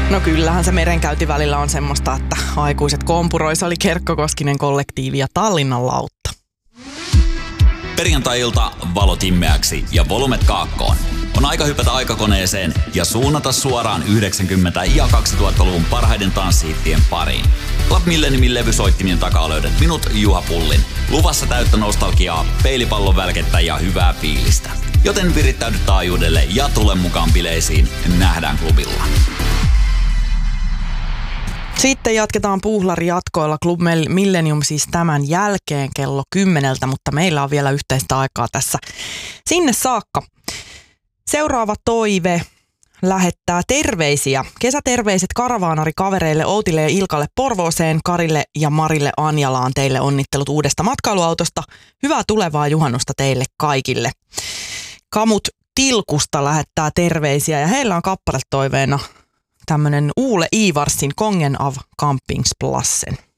No kyllähän se merenkäynti välillä on semmoista, että aikuiset kompuroi. Se oli Kerkkokoskinen kollektiivi ja Tallinnan lautta. Perjantai-ilta valot himmeäksi ja volumet kaakkoon. On aika hypätä aikakoneeseen ja suunnata suoraan 90- ja 2000-luvun parhaiden tanssihittien pariin. Club Milleniumin levysoittimien takaa löydät minut, Juha Pullin. Luvassa täyttä nostalgiaa, peilipallon välkettä ja hyvää fiilistä. Joten virittäydy taajuudelle ja tule mukaan bileisiin. Nähdään klubilla. Sitten jatketaan puuhlari jatkoilla Club Millenium siis tämän jälkeen kello 10, mutta meillä on vielä yhteistä aikaa tässä sinne saakka. Seuraava toive lähettää terveisiä. Kesäterveiset karavaanarikavereille Outille ja Ilkalle Porvooseen, Karille ja Marille Anjalaan. Teille onnittelut uudesta matkailuautosta. Hyvää tulevaa juhannusta teille kaikille. Kamut Tilkusta lähettää terveisiä ja heillä on kappaletoiveena tämmönen Uule Ivarsin Kongen av Campingsplatsen.